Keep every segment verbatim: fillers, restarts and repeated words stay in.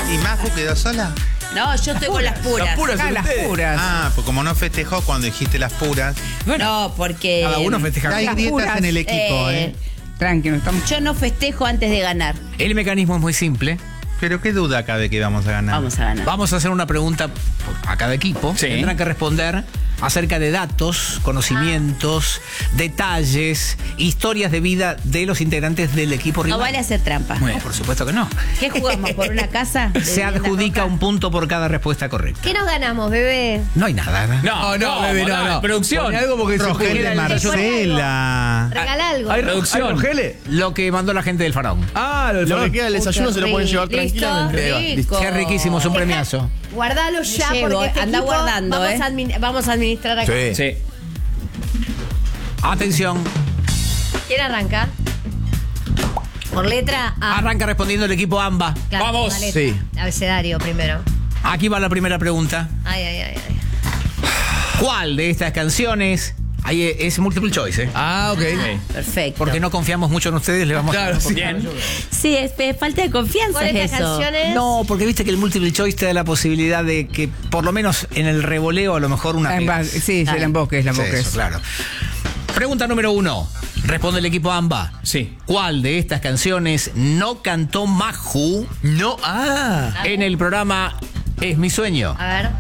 ¿Y Maju quedó sola? No, yo estoy con las puras. Las puras, Ah, son las ustedes. puras. Ah, pues como no festejó cuando dijiste las puras. No, porque... Cada uno festeja. Hay las grietas puras, en el equipo, eh, ¿eh? Tranqui, no estamos... Yo no festejo antes de ganar. El mecanismo es muy simple. Pero qué duda acá de que vamos a ganar. Vamos a ganar. Vamos a hacer una pregunta a cada equipo. Sí. Tendrán que responder acerca de datos, conocimientos, detalles, historias de vida de los integrantes del equipo No rival. vale hacer trampa. No, por supuesto que no. ¿Qué jugamos? ¿Por una casa? de Se vivienda adjudica roca? un punto por cada respuesta correcta. ¿Qué nos ganamos, bebé? No hay nada. ¿no? No, no, bebé, no, no. Producción. Pone algo porque se Rogel puede- de Marcela. Regala algo. Hay producción. Rogele? Lo que mandó la gente del Faraón. Ah, lo, del Lo faraón. que queda del desayuno se lo pueden llevar Listo, tranquilamente. rico. Qué riquísimo, es un premiazo. Guardalo ya Llevo, porque este anda equipo guardando, vamos, eh. a admin- vamos a administrar acá. Sí. Sí. Atención, ¿Quién arranca? Por letra A. arranca respondiendo el equipo AMBA. Claro, Vamos. la letra. Sí. Abecedario primero. Aquí va la primera pregunta. Ay, ay, ay, ay. ¿Cuál de estas canciones? Ahí es multiple choice, ¿eh? Ah, ok. Perfecto. Porque no confiamos mucho en ustedes, le vamos Claro, a sí. Bien. Sí, es, es falta de confianza ¿Cuál es es la eso. canción? es? No, porque viste que el multiple choice te da la posibilidad de que por lo menos en el revoleo a lo mejor una Ah, en pegas. base- sí, Ah. se la emboques, la Sí, emboques. Eso, claro. Pregunta número uno. Responde el equipo AMBA. Sí. ¿Cuál de estas canciones no cantó Maju No, ah. en el programa Es mi sueño? A ver,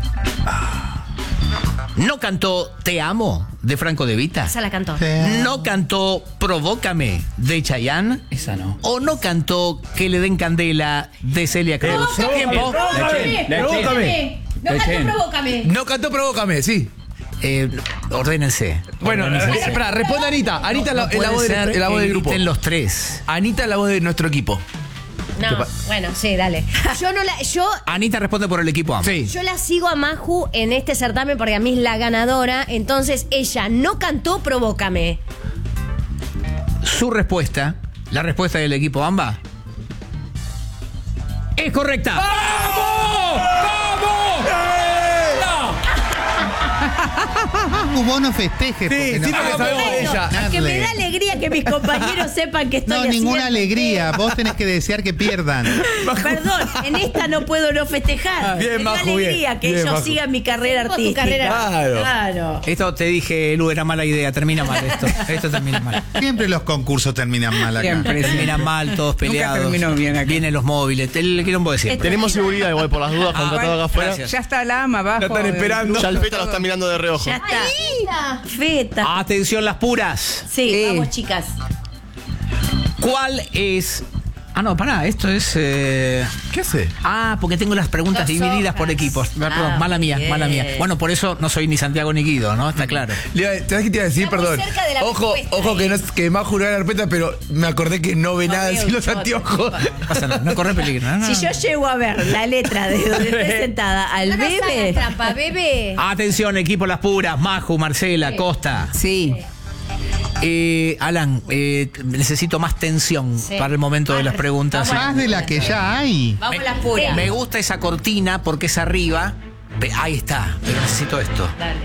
¿No cantó Te amo de Franco De Vita? esa la cantó. ¿No cantó Provócame de Chayanne? Esa no. ¿O no cantó Que le den candela de Celia Cruz? Tiempo. Lechen, Provócame. No Lechen. cantó Provócame. No cantó Provócame, sí. Eh, ordénense. Bueno, eh, espera, responde Anita. Anita es la, es la voz, del- es la voz del grupo. En los tres. Anita es la voz de nuestro equipo. No, bueno, sí, dale. Yo no la, yo, Anita responde por el equipo AMBA. Sí. yo la sigo a Maju en este certamen porque a mí es la ganadora. Entonces ella no cantó Provócame. Su respuesta, la respuesta del equipo AMBA, es correcta. ¡Vamos! ¡Vamos! Vos no festejes. Sí, porque sí, no- porque sabemos de ella. Es que me da Darle. alegría que mis compañeros sepan que estoy No, haciendo. ninguna alegría. Vos tenés que desear que pierdan. Perdón, en esta no puedo no festejar. Bien, me da Maju, alegría bien, que bien, ellos Maju. sigan mi carrera Sigo tu artística. carrera. Claro. Claro. Esto te dije, Lu, era mala idea. Termina mal esto. Esto termina mal. Siempre los concursos terminan mal acá. Siempre. Termina mal, todos Nunca peleados. terminó bien aquí. Vienen los móviles. El quilombo de siempre. Tenemos seguridad igual por las dudas Ah, contra todo acá afuera. gracias. Ya está la ama abajo. Ya están esperando. Ya el Feta lo está mirando de reojo. Ya está. Feta. Atención, las puras. Sí, Sí. vamos, chicas. ¿Cuál es...? Ah, no, pará, esto es... eh, ¿Qué hace? Ah, porque tengo las preguntas Dos divididas hojas. por equipos. Perdón, Ah, mala mía, bien. mala mía. Bueno, por eso no soy ni Santiago ni Guido, ¿no? Está claro. Le iba- ¿Sabes qué te iba a decir? Está muy Perdón. cerca de la Ojo, respuesta, ojo que, eh. no, es- que Maju no era la carpeta, pero me acordé que no ve No nada veo sin un los choto, anteojos. No pasa nada, no corre peligro. No, no. Si yo llego a ver la letra de donde esté sentada al No nos hagas bebé. trampa, bebé. Atención, equipo Las Puras, Maju, Marcela, Costa. Sí. Eh, Alan, eh, necesito más tensión Sí. para el momento de las preguntas. Más de la que ya hay. Vamos las puras. Me gusta esa cortina porque es arriba. Ve, ahí está, pero necesito esto. Dale.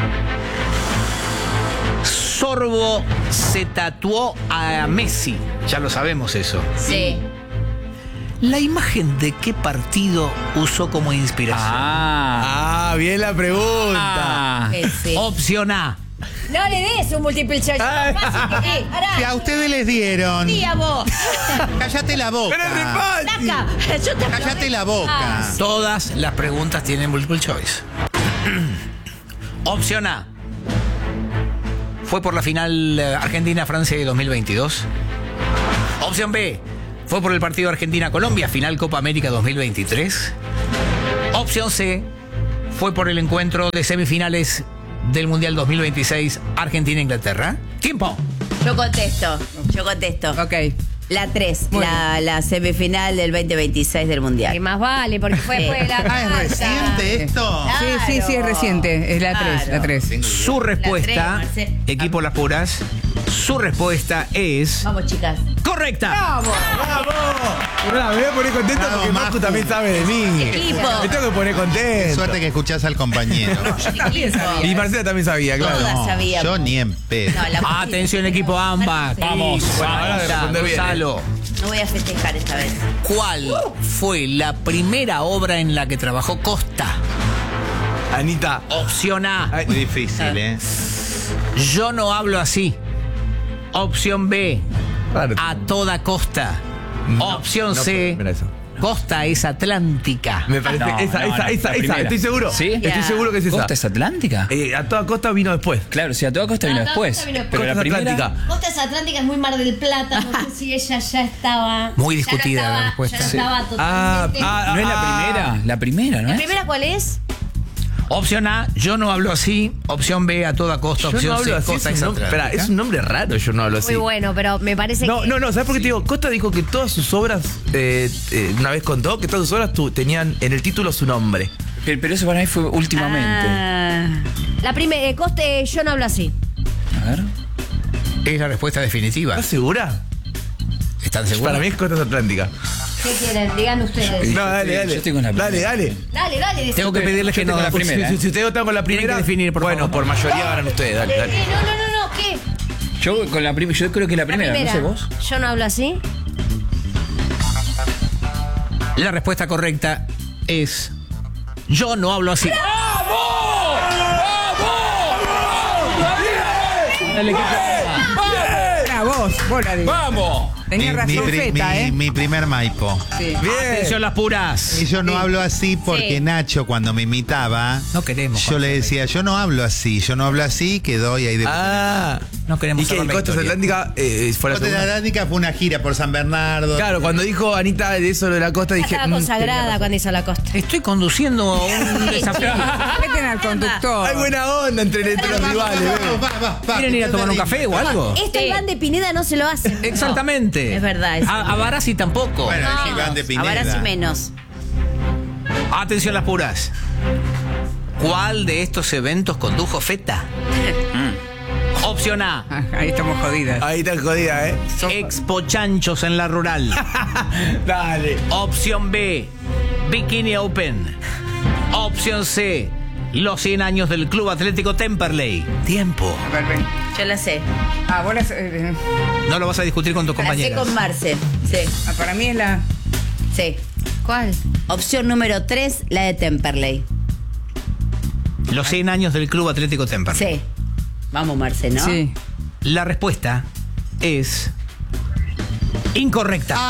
Sorbo se tatuó a Messi. Ya lo sabemos eso. Sí. ¿La imagen de qué partido usó como inspiración? Ah. Ah, bien la pregunta. Ah. Ese. Opción A. No le des un multiple choice. Ay. Fácil que- eh, pará. Que a ustedes les dieron. Sí, a vos. Cállate la Pero es re boca. fácil. Saca. Yo te Cállate la boca. Todas las preguntas tienen multiple choice. Opción A. Fue por la final eh, Argentina-Francia de dos mil veintidós. Opción B. Fue por el partido Argentina-Colombia, final Copa América dos mil veintitrés. Opción C. Fue por el encuentro de semifinales del Mundial dos mil veintiséis Argentina-Inglaterra. ¡Tiempo! Yo contesto. Yo contesto. Ok. La tres. Muy La, la semifinal del veinte veintiséis del Que Mundial. más vale, porque fue Sí. después de la Ah, ¿es casa. reciente esto? Sí, sí, sí, es reciente. Es la Claro. tres, la tres. Su respuesta, La tres, Marce- equipo Las Puras, su respuesta es Vamos, chicas. correcta. ¡Vamos! Mirá, me voy a poner contento Bravo, porque Maju Maju. también sabe de mí. Equipo. Me tengo que poner contento. Suerte que escuchás al compañero. Y Marcela también sabía, claro. Todas No, sabíamos. yo ni en pedo. No, la- Atención, equipo AMBA. Vamos. Bueno, ahora Anita, responde bien, Gonzalo. No voy a festejar esta vez. ¿Cuál fue la primera obra en la que trabajó Costa? Anita. Opción A. Muy difícil, ¿eh? Yo no hablo así. Opción B. Claro. A toda costa. No, Opción no, C. mira eso. Costa es atlántica. Me parece No, esa, no, esa, no, esa, la esa. primera. Estoy seguro. ¿Sí? Estoy Ya. seguro que es esa. ¿Costa es atlántica? Eh, a toda costa vino después. Claro, si a toda costa vino A toda después. costa vino Pero Costa la primera. Atlántica. Costas Atlánticas es muy Mar del Plata, no sé si ella ya estaba. Muy ya no discutida estaba- la respuesta. Ya no Sí. estaba Ah, totalmente. ah, ¿No es la ah. primera? La primera, ¿no ¿La es? primera cuál es? Opción A, yo no hablo así. Opción B, a toda costa. Yo Opción no hablo C, así. Costa Es es un, nombre, espera, atlántica. es un nombre raro, yo no hablo así. Muy bueno, pero me parece No, que. no, no, ¿sabes por qué te digo? Costa dijo que todas sus obras, eh, eh, una vez contó que todas sus obras tu- tenían en el título su nombre. Pero, pero eso para mí fue últimamente. Ah, La primera, eh, Coste, yo no hablo así. A ver. Es la respuesta definitiva. ¿Estás segura? ¿Están seguros? Para mí es Costa Atlántica. ¿Qué quieren? Digan ustedes. No, dale, Yo dale. estoy con la Dale, primera. dale. Dale, dale, decí. Tengo que pedirles que Yo no. tengo la pues, primera. Si, si ustedes votan con la primera, que definir, por bueno, favor. por mayoría ganan ustedes. Dale, Eh, dale. eh, no, no, no, no, ¿qué? Yo con la primera, yo creo que es la primera, La no sé vos. Yo no hablo así. La respuesta correcta es. Yo no hablo así. Dale, ¿qué- Era vos, vos la digo. ¡Vamos! Tenía Mi, razón pri- Feta, mi- ¿eh? mi primer Maipo. Sí. Bien. Atención las puras. Y yo no hablo así porque Sí. Nacho, cuando me imitaba, No queremos. yo le decía, yo no hablo así, yo no hablo así, quedó y ahí de. Ah. No queremos ¿Y que saber la Costa historia. Atlántica eh, fue la Costa segunda? Atlántica fue una gira por San Bernardo. Claro, cuando dijo Anita de eso de la costa, Ya dije. estaba mm, consagrada cuando hizo la Costa. Estoy conduciendo un desafío. Respeten al conductor. Hay buena onda entre, entre los rivales. Vamos, ¿eh? va, va, va, ¿Quieren ir a que tomar un te café o algo? Esta Sí. Iván de Pineda no se lo hacen. Exactamente. Es verdad, es A, a Barassi tampoco. Bueno, No. es Iván de Pineda. ahora sí menos. Atención las puras. ¿Cuál de estos eventos condujo Feta? Opción A. Ah, ahí estamos jodidas. Ahí está jodida, ¿eh? Expo Chanchos en la rural. Dale. Opción B. Bikini Open. Opción C. Los cien años del Club Atlético Temperley. Tiempo. A ver, ven. Yo la sé. Ah, vos la eh, No lo vas a discutir con tus La sé compañeras. con Marce. Sí, ah, para mí es la. sí. ¿Cuál? Opción número tres, la de Temperley. Los cien años del Club Atlético Temperley. Sí. Vamos, Marce, ¿no? Sí. La respuesta es incorrecta.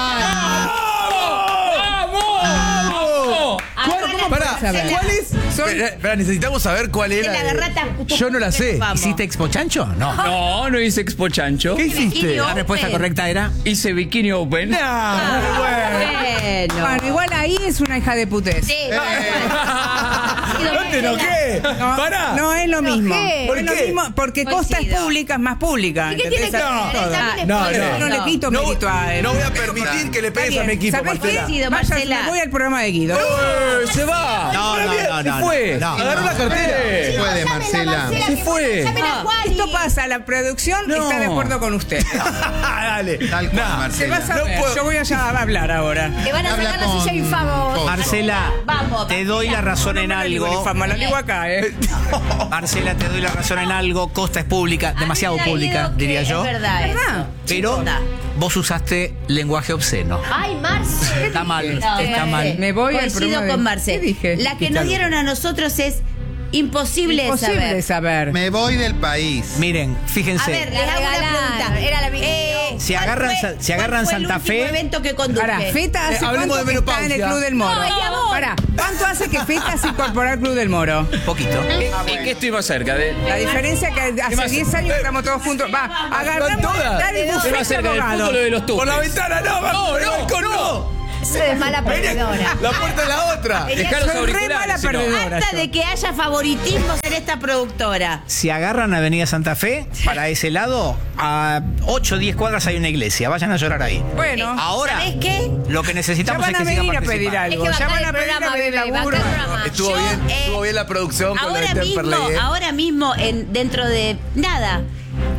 Pará, saber. ¿cuál es? Espera, espera, necesitamos saber cuál era. la garrata. Yo no la sé. Vamos. ¿Hiciste Expo Chancho? No. No, no hice Expo Chancho. ¿Qué hiciste? La respuesta correcta era. Hice Bikini Open. Ah, bueno. Bueno. Bueno, igual ahí es una hija de putés. Sí. ¿No te enojé? No, Pará. no es lo mismo. qué? ¿Por es lo qué? mismo porque Costa es Coincido. pública, es más pública. ¿Y qué tiene que ¿entendés? ver? Él también es no, pobre. Yo no, le No. quito No, mérito a él. no voy a permitir que le pegues Está a mi bien. equipo, ¿Sabés qué? Marcela. Coincido, Vaya, Marcela. me voy al programa de Guido. ¡Eh, se va! No, no, no, no. Se fue. no. Agarró la cartera. Eh, Puede, Marcela. Se fue. Esto pasa, la producción No. está de acuerdo con usted. Dale. Tal cual, Nah. Se Marcela. va a saber. No puedo. Yo voy allá a hablar ahora. Te van a Habla sacar la con- silla infame. con- Marcela, Vamos, te doy la razón en No me digo algo. ni fama, la digo acá, ¿eh? Marcela, te doy la razón en algo. Costa es pública, demasiado mira, pública, creo que diría Es yo. verdad. eso. ¿Verdad? Pero Está. vos usaste lenguaje obsceno. Ay, Marce. Está mal, No, está mal. Me voy al Coincido programa de- con Marce. ¿Qué dije? La que Quítalo. nos dieron a nosotros es imposible, de Imposible saber. de saber. Me voy del país. Miren, A fíjense. ver, La les hago una regalaron, pregunta. era la Bikini Eh, Si ¿cuál agarran fue- Sa- si agarran cuál fue Santa el Fe- último evento que conduje? Pará, Feta hace Eh, hablemos cuánto de que está en el menopausia. Club del Moro. Ay, amor. Pará, ¿cuánto hace que Feta se incorporó al Club del Moro? Poquito. ¿Y qué estoy más cerca de? La diferencia es que hace más? diez años que estamos todos juntos. Va, agarramos todas? dale el ¿Qué más bufete cerca del abogado. fútbol o de los tupes? Por la ventana, no, vamos, no, balcón, no. Eso es mala perdedora. La puerta es la otra. Dejá los Soy re auriculares, mala si no. perdedora. Basta yo. de que haya favoritismos en esta productora. Si agarran Avenida Santa Fe, para ese lado, a ocho o diez cuadras hay una iglesia. Vayan a llorar ahí. Bueno, Ahora, ¿Sabés qué? lo que ya necesitamos van es a que sigan venir a pedir participando. algo. Es que Ya bancar van el a pedir programa, a pedir bebé, laburo. bancar el programa. Estuvo Yo, bien, eh, estuvo bien la producción con lo Ahora de mismo, Temperley, ¿eh? ahora mismo, en, dentro de nada,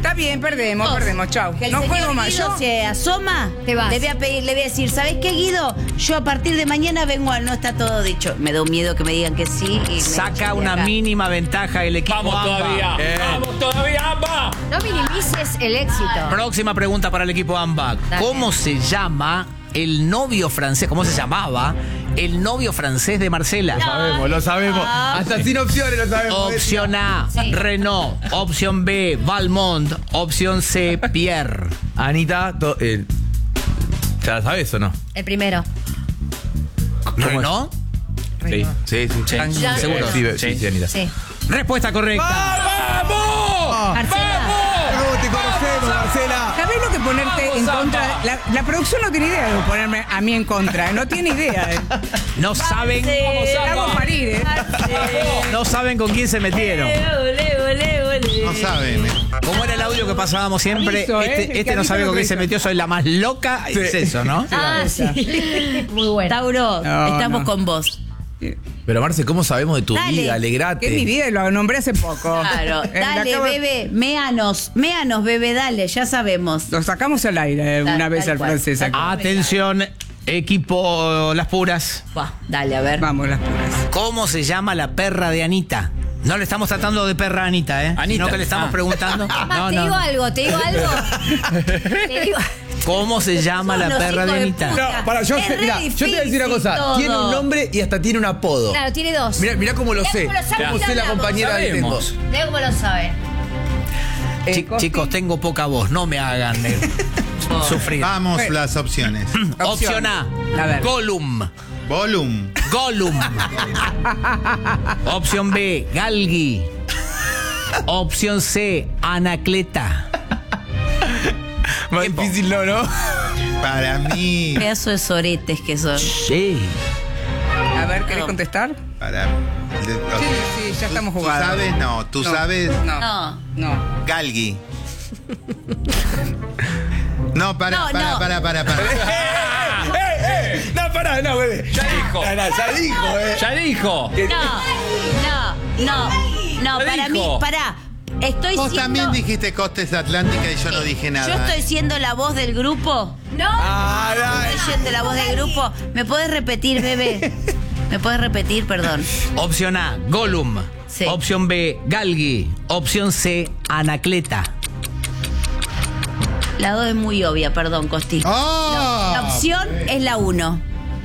Está bien, perdemos, Dos. perdemos. Chau. Que el No señor juego más. Guido Yo se asoma, Te vas. le voy a pedir, le voy a decir, ¿sabes qué, Guido? Yo a partir de mañana vengo al No Está Todo Dicho. Me da un miedo que me digan que sí. Y me Saca echen de una acá. mínima ventaja el equipo Vamos AMBA. todavía. Bien. Vamos todavía, AMBA. No minimices el éxito. Próxima pregunta para el equipo AMBA. Dale. ¿Cómo se llama el novio francés? ¿Cómo se llamaba el novio francés de Marcela? Lo sabemos, lo sabemos. Hasta sin opciones lo sabemos. Opción A, Renault. Opción B, Valmont. Opción C, Pierre. Anita, to- eh, ¿ya la sabes o no? El primero. ¿Renault? Sí, sí, sí. Sí. Ya. ¿Seguro? Sí, sí, sí, sí, Anita. Sí. Respuesta correcta. ¡Vamos! Marcela. ¿Cómo te conocemos, Marcela? ¿Sabés lo que ponerte Vamos, en Zamba. contra? La, la producción no tiene idea de ponerme a mí en contra. No tiene idea. eh. No saben, Estamos a parir, ¿eh? no saben con quién se metieron. No saben. ¿eh? ¿Cómo era el audio que pasábamos siempre? Aviso, ¿eh? Este, El que este no avisa sabe lo con que quién se avisa. metió, soy la más loca. Es eso, ¿no? Ah, sí. Muy bueno. Tauro, No, estamos no. con vos. Pero Marce, ¿cómo sabemos de tu Dale. vida? Alegrate. Que es mi vida y lo nombré hace poco. Claro, Eh, la dale, acabo- bebé, méanos, méanos, bebé, dale, ya sabemos. Lo sacamos al aire eh, Tal- una vez tal al cual. francés. Tal acá. cual. Atención, equipo Las Puras. Buah, dale, a ver. Vamos, las puras. ¿Cómo se llama la perra de Anita? No le estamos tratando de perra a Anita, ¿eh? Anita. Sino que le estamos Ah. preguntando. Más, No, te no. digo algo, te digo algo. Te digo- ¿Cómo se llama la Unos perra de hijos de Anita? puta. No, para, yo, Es re mira, yo te voy a decir una difícil cosa. todo. Tiene un nombre y hasta tiene un apodo. Claro, tiene dos. Mira, mira cómo lo Mirá sé. cómo lo sabe, Cómo ya sé la hablamos. compañera que tengo. Sabemos. Veo cómo lo sabe. Eh, Chi- Costi, chicos, tengo poca voz, no me hagan eh, sufrir. Vamos Bueno. las opciones. Opción A, A ver. Gollum. Volum. Gollum. Opción B, Galgi. Opción C, Anacleta. Más Tiempo. difícil no, ¿no? Para mí. Pedazo de soretes que son. Sí. A ver, ¿querés contestar? Para. Sí, sí, ya estamos ¿Tú jugando. sabes? No. ¿Tú No. sabes? No. No. No. Galgi. No, para, No, para, no. para, para, para. ¡Eh, eh! No, pará, no, bebé. Ya dijo. No, no, ya dijo, eh. Ya dijo. No, no, no, no, Lo para dijo. mí, pará. Estoy Vos siendo. también dijiste Costes Atlántica y yo no dije nada. Yo estoy siendo la voz del grupo. No. Ah, Estoy siendo la voz del grupo. ¿Me puedes repetir, bebé? ¿Me puedes repetir, perdón? Opción A, Gollum. Sí. Opción B, Galgi. Opción C, Anacleta. La dos es muy obvia, perdón, Costi. ¡Oh! La opción es la uno.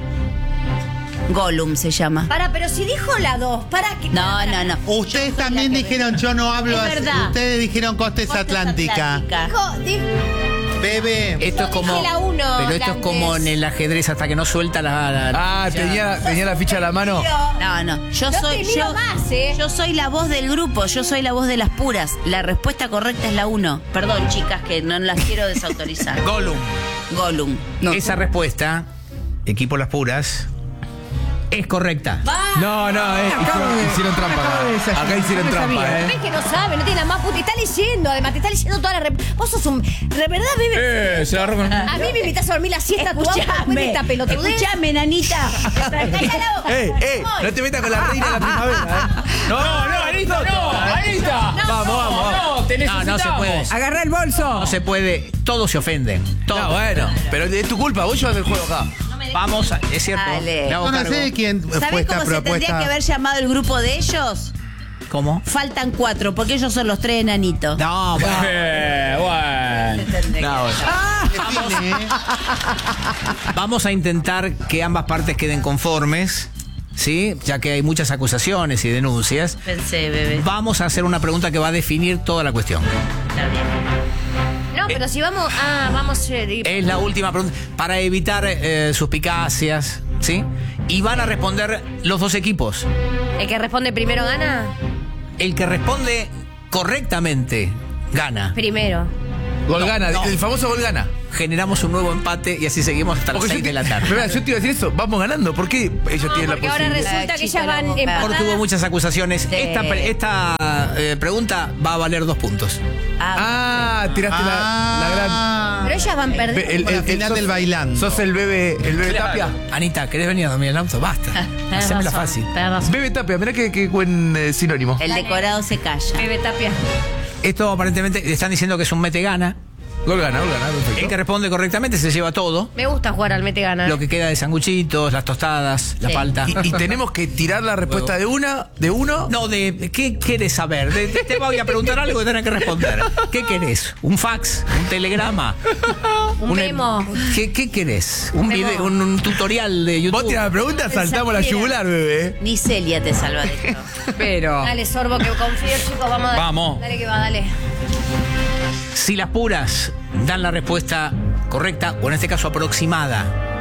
Gollum se llama. Para, pero si dijo la dos, para que. No, no, no. Ustedes también dijeron yo no hablo Es así. verdad. Ustedes dijeron Costes Costas Atlántica. Atlántica. Dijo, di- Bebé. Esto es Yo como. dije la uno, pero esto es Gandes. como en el ajedrez hasta que no suelta la. la- Ah, tenía, tenía la ficha a la mano. No, no. Yo No soy te miro yo, más, ¿eh? yo soy la voz del grupo, yo soy la voz de las puras. La respuesta correcta es la uno. Perdón, chicas, que no las quiero desautorizar. Gollum. Gollum. No. Esa respuesta, equipo Las Puras, es correcta. No, no, eh. Acabo Hicieron, de- hicieron trampa acabo de acá. desayunar. Acá hicieron No trampa, sabía, eh. Ves que no sabe, no tiene la más puta. Te está leyendo, además, te está leyendo toda la. rep- Vos sos un. De verdad, bebé. Eh, se agarró con... A mí me invitas a dormir la siesta, tu auto, después de esta pelotudez. escuchame, nanita. Cállala la boca. Eh, eh, no te metas con la reina de la primavera, eh. No, no, Anita, no, Anita. Vamos, vamos, vamos. No, te No, no se necesitamos. puede. Agarra el bolso. No se puede. Todos se ofenden. Todos. No, bueno, pero es tu culpa, vos llevas el juego acá. Vamos, a- es cierto. Dale. me hago Yo no cargo. sé de quién fue ¿Sabés esta cómo se tendría propuesta. que haber llamado el grupo de ellos? ¿Cómo? Faltan cuatro, porque ellos son los tres enanitos. No, bueno. Eh, bueno. No, bueno. Define, ¿eh? Vamos a intentar que ambas partes queden conformes, ¿sí? Ya que hay muchas acusaciones y denuncias. Pensé, bebé. Vamos a hacer una pregunta que va a definir toda la cuestión. Está bien. No, pero si vamos. Ah, vamos. eh, Es la última pregunta para evitar eh, suspicacias, ¿sí? Y van a responder los dos equipos. El que responde primero gana. El que responde correctamente gana. Primero. Gol gana, no. el famoso gol gana. Generamos un nuevo empate y así seguimos hasta las Porque yo seis te, de la tarde. Pero mira, yo te iba a decir eso, vamos ganando. ¿Por qué ellos tienen la Porque ahora posibilidad? resulta La que chica ellas la van boca. empatadas. Porque hubo muchas acusaciones. Sí. Esta, pre- esta eh, pregunta va a valer dos puntos. Ah, Ah, tiraste la, la gran. Ah. Pero ellas van perdiendo. El, Como la final sos- del bailando. Sos el bebé, el bebé Claro. Tapia. Anita, ¿querés venir a dormir el auto? Basta. Tenés Hacémela razón, fácil. tenés razón. Bebé Tapia, mirá qué, qué buen eh, sinónimo. el decorado se calla. Bebe Tapia. Esto aparentemente le están diciendo que es un mete-gana. Gol gana, gol gana, perfecto. El que responde correctamente se lleva todo. Me gusta jugar al mete gana. Lo que queda de sanguchitos, las tostadas, la Sí. palta. Y, y tenemos que tirar la respuesta de una, de uno. No, de ¿qué quieres saber? De- de- te voy a preguntar algo y tenés que responder. ¿Qué querés? ¿Un fax? ¿Un telegrama? Un memo. ¿Qué, qué querés? ¿Un, Memo. video, un, un tutorial de YouTube? Vos tirás la pregunta, saltamos la yugular, bebé. Ni Celia te salva de esto. Pero. Dale, Sorbo, que confío, chicos. Vamos, dale. Vamos. Dale que va, dale. Si las puras dan la respuesta correcta, o en este caso aproximada,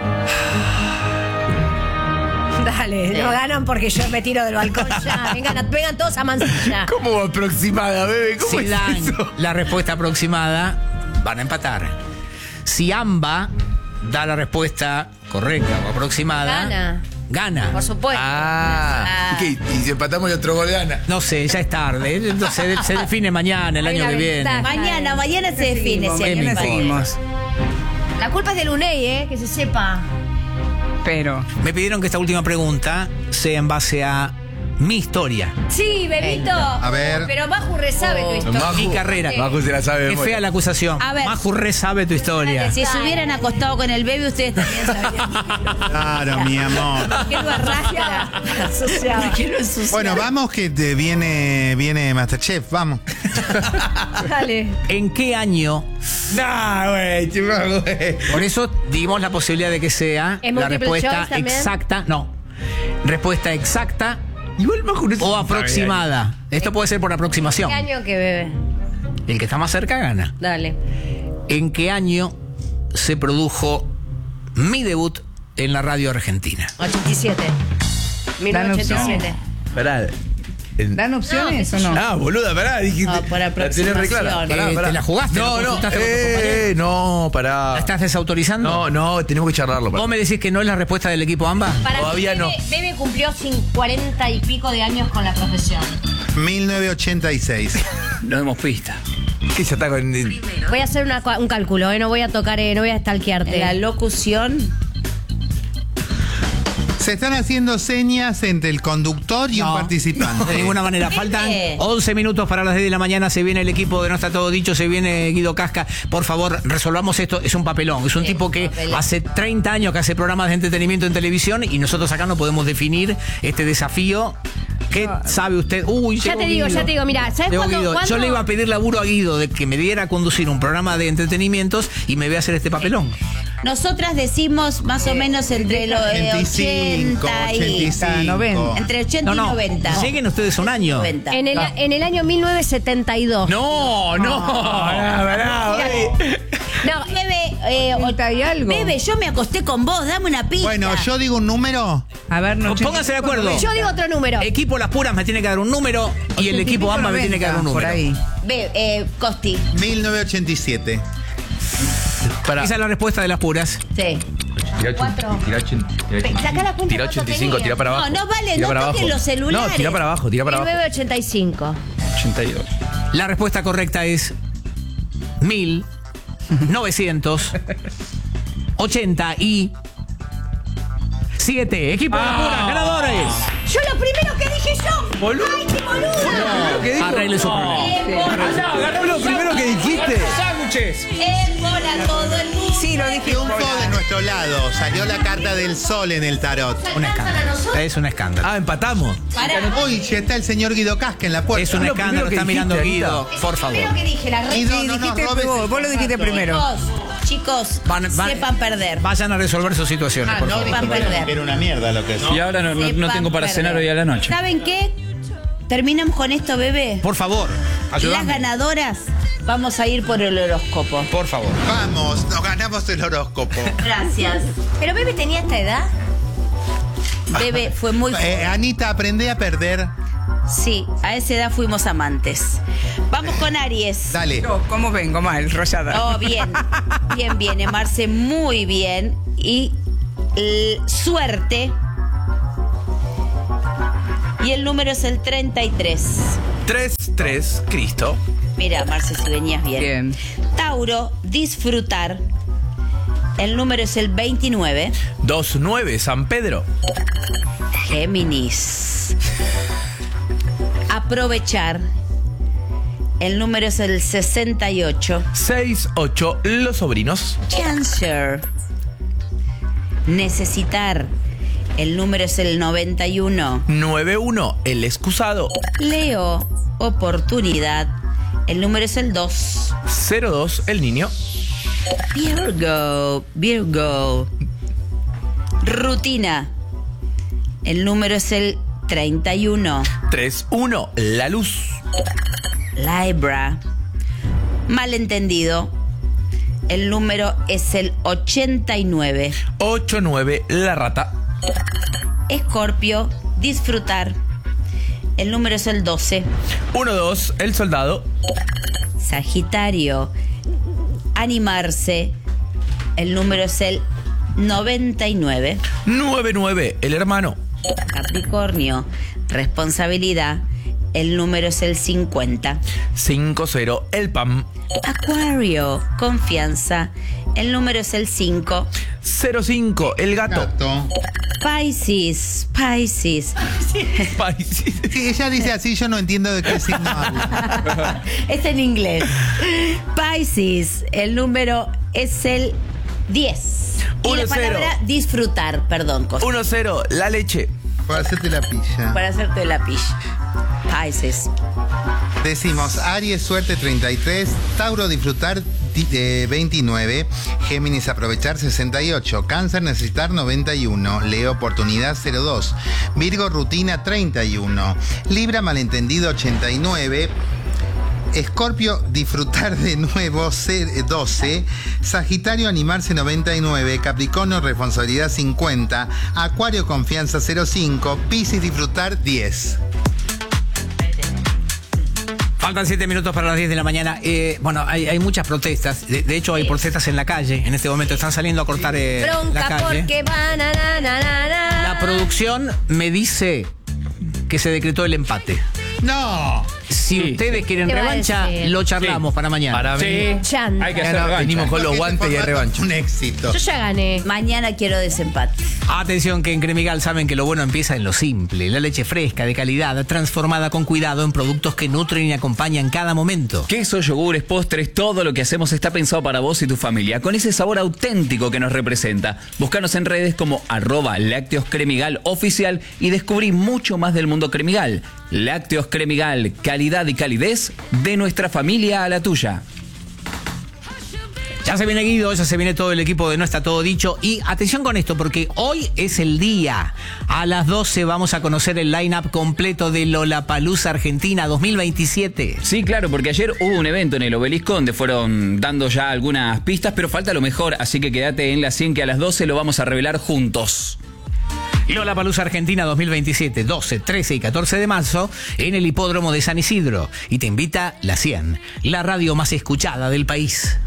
Dale, Sí. no ganan porque yo me tiro del balcón ya. Vengan, vengan todos a mancilla. ¿Cómo aproximada, bebé? ¿Cómo si es dan eso? la respuesta aproximada, van a empatar. Si AMBA da la respuesta correcta o aproximada, Gana. gana. Por supuesto. Ah, ¿y, qué? ¿Y si empatamos y otro gol gana? No sé, ya es tarde. Entonces se define mañana, el Hay año una que viene. ventaja. Mañana, mañana se define si hay mañana empate. seguimos. La culpa es del UNEI, ¿eh? Que se sepa. Pero. Me pidieron que esta última pregunta sea en base a mi historia, Sí, bebito. A ver. Pero Maju resabe tu historia. Maju. mi carrera. Sí. Maju se la sabe de Qué memoria. fea la acusación. A ver. Maju re sabe tu historia. Si se hubieran acostado con el bebé, ustedes también sabrían. Claro, mi amor. ¿Qué lo arrastra? ¿Por qué lo ensucia? Bueno, vamos que te viene, viene Masterchef, vamos. Dale. ¿En qué año? Nah, güey, chico, güey. Por eso dimos la posibilidad de que sea ¿Es la multiple respuesta choice también? exacta. No. Respuesta exacta Igual Maju no se o sabe, aproximada. Esto puede ser por aproximación. ¿Qué año que bebe? El que está más cerca gana. Dale. ¿En qué año se produjo mi debut en la radio argentina? ochenta y siete. mil novecientos ochenta y siete. Pará. En- ¿Dan opciones o no? Ah, boluda, pará, dijiste. No, por la tenés re clara. aproximación. Pará, Eh, pará. ¿te la jugaste? No, ¿Lo no, consultaste con tu eh, compañero? no, pará. ¿La estás desautorizando? No, no, tenemos que charlarlo. pará. ¿Vos me decís que no es la respuesta del equipo AMBA? Para Todavía mí, no. Bebe, Bebe cumplió cuarenta y pico de años con la profesión. mil novecientos ochenta y seis. No demos pista. ¿Qué ya está con.? Voy a hacer una cua- un cálculo, ¿eh? No voy a tocar, eh, no voy a stalkearte. En la locución. Se están haciendo señas entre el conductor y No, un participante. De ninguna manera. Faltan Pepe. once minutos para las diez de la mañana. Se viene el equipo de No Está Todo Dicho. Se viene Guido Casca. Por favor, resolvamos esto. Es un papelón. Es un Sí, tipo que papelón. hace treinta años que hace programas de entretenimiento en televisión y nosotros acá no podemos definir este desafío. ¿Qué sabe usted? Uy, Ya llegó te digo, Guido. ya te digo, mira, ¿sabes Llegó cuándo- Guido. cuándo? Yo le iba a pedir laburo a Guido de que me diera a conducir un programa de entretenimientos y me ve a hacer este papelón. Nosotras decimos más o menos entre los eh, ochenta y cinco, ochenta y... ochenta y cinco. noventa. Entre ochenta No, y no. noventa. Lleguen ustedes a un año. noventa. En el, en el año mil novecientos setenta y dos. No, no. Pará, pará, güey. No, Bebe, eh, ochenta y algo. Bebe, yo me acosté con vos, dame una pista. Bueno, yo digo un número. A ver, no. Pónganse de acuerdo. Yo digo otro número. Equipo Las Puras me tiene que dar un número y el equipo AMBA me tiene que dar un número. Por ahí. Bebe, eh, Costi. mil novecientos ochenta y siete. Pará. Esa es la respuesta de Las Puras. Sí. Tirá ochen- Cuatro. tirá ochen- tirá Pe- ochen- saca la cuenta tirá cuánto ochenta y cinco, tenía. tirá para No, abajo. no vale, Tirá no para toquen abajo. los celulares. No, tira para abajo, tira para mil abajo. novecientos ochenta y cinco. ochenta y dos. La respuesta correcta es mil novecientos ochenta y siete. Equipo de Las Puras, ganadores. Yo lo primero que dije yo. Boludo. ¡Ay, qué boluda! ¿Qué dijo? Arregle su problema. Fue lo primero que dijiste. ¡Sándwiches! Ébola todo el mundo. Sí, lo dije. Triunfo de nuestro lado. Salió la carta del sol en el tarot. Un escándalo. Es un escándalo. Ah, empatamos. Pará. Uy, ya está el señor Guido Casca en la puerta. Es un lo escándalo. primero que Está mirando dijiste, Guido. Es Por lo favor. primero que dije, la re- Guido, Sí, no nos dijiste robes vos, el vos lo dijiste formato, primero. Chicos, chicos, Van- van- sepan perder. Vayan a resolver sus situaciones, Ah, por no, favor. dijo Sepan perder. que era una mierda lo que es. Y ahora no, no- no Sepan tengo para perder. cenar hoy a la noche. ¿Saben qué? Terminamos con esto, Bebé. Por favor, Las ayúdame. ganadoras, vamos a ir por el horóscopo. Por favor. Vamos, nos ganamos el horóscopo. Gracias. ¿Pero Bebe tenía esta edad? Bebé fue muy Eh, Anita, aprende a perder. Sí, a esa edad fuimos amantes. Vamos con Aries. Dale. Yo, ¿cómo vengo? Mal, Rosada. Oh, bien. Bien, bien. Emarse muy bien. Y l- suerte. Y el número es el treinta y tres. tres tres, Cristo. Mira, Marce, si venías bien. Bien. Tauro, disfrutar. El número es el veintinueve. dos nueve, San Pedro. Géminis. Aprovechar. El número es el sesenta y ocho. seis ocho, los sobrinos. Cancer. Necesitar. El número es el noventa y uno. nueve uno, el excusado. Leo. Oportunidad. El número es el dos. cero dos, el niño. Virgo. Virgo. Rutina. El número es el treinta y uno. tres uno, la luz. Libra. Malentendido. El número es el ochenta y nueve. ocho nueve, la rata. Escorpio. Disfrutar. El número es el doce. uno dos, el soldado. Sagitario. Animarse. El número es el noventa y nueve. nueve nueve, el hermano. Capricornio. Responsabilidad. El número es el cincuenta. cinco cero, el pam. Acuario. Confianza. El número es el cinco. cero cinco, el gato. Gato. Piscis. Piscis. Piscis. Sí, ella dice así, yo no entiendo de qué signo habla. Es en inglés. Piscis. El número es el diez. Y Uno, la palabra cero. disfrutar. Perdón, Costa. uno cero, la leche. Para hacerte la pilla. Para hacerte la pilla. Piscis. Decimos Aries, suerte treinta y tres, Tauro, disfrutar eh, veintinueve, Géminis, aprovechar sesenta y ocho, Cáncer, necesitar noventa y uno, Leo, oportunidad cero dos, Virgo, rutina treinta y uno, Libra, malentendido ochenta y nueve, Escorpio, disfrutar de nuevo doce, Sagitario, animarse noventa y nueve, Capricornio, responsabilidad cincuenta, Acuario, confianza cero cinco, Piscis, disfrutar diez. Faltan siete minutos para las diez de la mañana. Eh, bueno, hay, hay muchas protestas. De, de hecho, hay protestas en la calle. En este momento están saliendo a cortar eh, la Bronca calle. porque van a na, na, na, na. La producción me dice que se decretó el empate. ¡No! Si Sí. ustedes quieren ¿Qué va a revancha, decir? lo charlamos Sí. para mañana. Para mí. Sí. Chanta. Hay que hacer revancha. Venimos con los guantes y hay revancha. Un éxito. Yo ya gané. Mañana quiero desempate. Atención, que en Cremigal saben que lo bueno empieza en lo simple. La leche fresca, de calidad, transformada con cuidado en productos que nutren y acompañan cada momento. Quesos, yogures, postres, todo lo que hacemos está pensado para vos y tu familia, con ese sabor auténtico que nos representa. Búscanos en redes como arroba lácteos cremigal oficial y descubrí mucho más del mundo Cremigal. Lácteos Cremigal, calidad y calidez de nuestra familia a la tuya. Ya se viene Guido, ya se viene todo el equipo de No Está Todo Dicho. Y atención con esto, porque hoy es el día. A las doce vamos a conocer el line-up completo de Lollapalooza Argentina dos mil veintisiete. Sí, claro, porque ayer hubo un evento en el Obelisco donde fueron dando ya algunas pistas, pero falta lo mejor, así que quédate en la cien que a las doce lo vamos a revelar juntos. Lollapalooza Argentina dos mil veintisiete, doce, trece y catorce de marzo en el Hipódromo de San Isidro. Y te invita la cien, la radio más escuchada del país.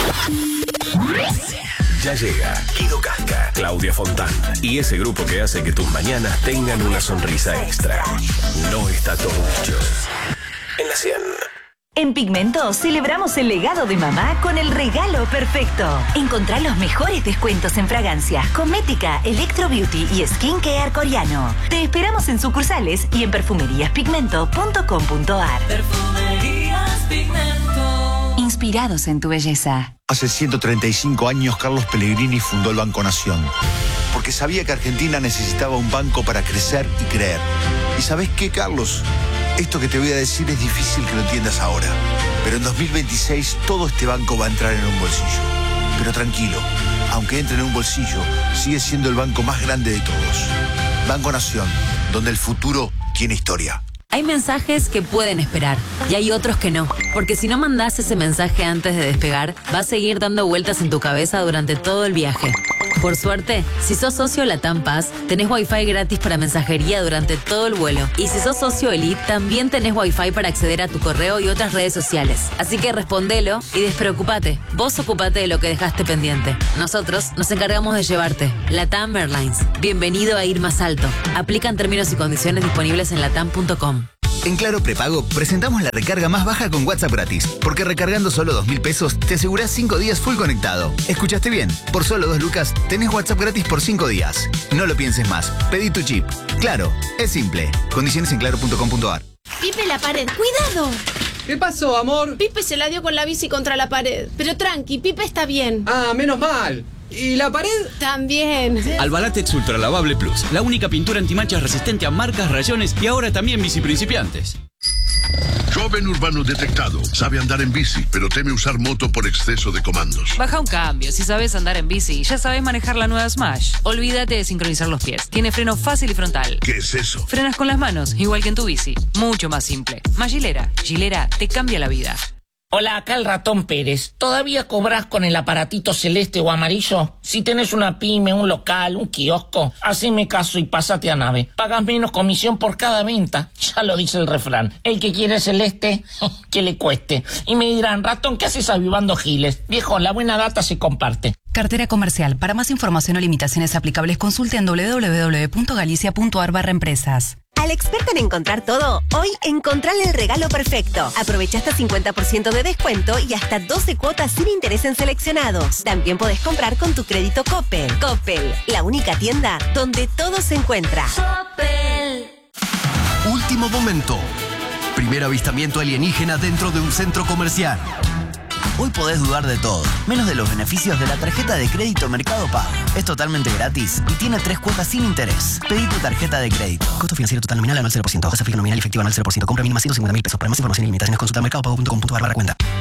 Ya llega Guido Casca, Claudia Fontán y ese grupo que hace que tus mañanas tengan una sonrisa extra. No Está Todo Dicho. En la cien. En Pigmento celebramos el legado de mamá con el regalo perfecto. Encontrá los mejores descuentos en fragancias, cosmética, electro beauty y skincare coreano. Te esperamos en sucursales y en perfumerías pigmento punto com punto a r. Perfumerías Pigmento. Inspirados en tu belleza. Hace ciento treinta y cinco años Carlos Pellegrini fundó el Banco Nación, porque sabía que Argentina necesitaba un banco para crecer y creer. ¿Y sabés qué, Carlos? Esto que te voy a decir es difícil que lo entiendas ahora, pero en dos mil veintiséis todo este banco va a entrar en un bolsillo. Pero tranquilo, aunque entre en un bolsillo, sigue siendo el banco más grande de todos. Banco Nación, donde el futuro tiene historia. Hay mensajes que pueden esperar y hay otros que no, porque si no mandás ese mensaje antes de despegar, va a seguir dando vueltas en tu cabeza durante todo el viaje. Por suerte, si sos socio Latam Paz, tenés Wi-Fi gratis para mensajería durante todo el vuelo. Y si sos socio Elite, también tenés Wi-Fi para acceder a tu correo y otras redes sociales. Así que respondelo y despreocupate. Vos ocupate de lo que dejaste pendiente. Nosotros nos encargamos de llevarte. Latam Airlines. Bienvenido a ir más alto. Aplican términos y condiciones disponibles en latam punto com. En Claro Prepago presentamos la recarga más baja con WhatsApp gratis, porque recargando solo dos mil pesos te asegurás cinco días full conectado. ¿Escuchaste bien? Por solo dos lucas tenés WhatsApp gratis por cinco días. No lo pienses más. Pedí tu chip. Claro, es simple. Condiciones en claro punto com punto a r. Pipe la pared, cuidado. ¿Qué pasó, amor? Pipe se la dio con la bici contra la pared. Pero tranqui, Pipe está bien. Ah, menos mal. ¿Y la pared? También. Albalatex Ultra Lavable Plus, la única pintura antimanchas resistente a marcas, rayones y ahora también bici principiantes. Joven urbano detectado. Sabe andar en bici, pero teme usar moto por exceso de comandos. Baja un cambio. Si sabes andar en bici, ya sabes manejar la nueva Smash. Olvídate de sincronizar los pies. Tiene freno fácil y frontal. ¿Qué es eso? Frenas con las manos, igual que en tu bici. Mucho más simple. Más Gilera. Gilera te cambia la vida. Hola, acá el Ratón Pérez. ¿Todavía cobras con el aparatito celeste o amarillo? Si tenés una pyme, un local, un kiosco, haceme caso y pásate a Nave. Pagas menos comisión por cada venta. Ya lo dice el refrán. El que quiere celeste, que le cueste. Y me dirán, Ratón, ¿qué haces avivando giles? Viejo, la buena data se comparte. Cartera comercial. Para más información o limitaciones aplicables, consulte en doble u doble u doble u punto galicia punto a r barra empresas. Al experto en encontrar todo, hoy encontrale el regalo perfecto. Aprovecha hasta cincuenta por ciento de descuento y hasta doce cuotas sin interés en seleccionados. También podés comprar con tu crédito Coppel. Coppel, la única tienda donde todo se encuentra. Coppel. Último momento. Primer avistamiento alienígena dentro de un centro comercial. Hoy podés dudar de todo, menos de los beneficios de la tarjeta de crédito Mercado Pago. Es totalmente gratis y tiene tres cuotas sin interés. Pedí tu tarjeta de crédito. Costo financiero total nominal anual cero por ciento. Tasa fija nominal y efectiva anual cero por ciento. Compra mínima ciento cincuenta mil pesos. Para más información y limitaciones consulta mercado pago punto com punto a r barra cuenta.